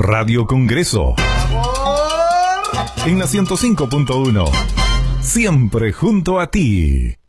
Radio Congreso. En la 105.1. Siempre junto a ti.